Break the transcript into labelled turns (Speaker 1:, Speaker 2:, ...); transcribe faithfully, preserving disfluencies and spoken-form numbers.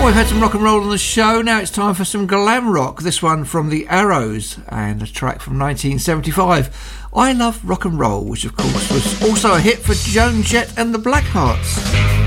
Speaker 1: We've had some rock and roll on the show. Now it's time for some glam rock. This one from the Arrows and a track from nineteen seventy-five. I Love Rock and Roll, which of course was also a hit for Joan Jett and the Blackhearts.